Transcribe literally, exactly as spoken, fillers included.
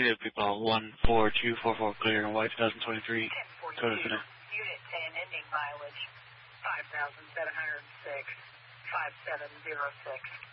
executive people, one four two four four clear and white twenty twenty-three. Toyota Connect. Unit ten, ending mileage five thousand seven hundred six, five seven zero six.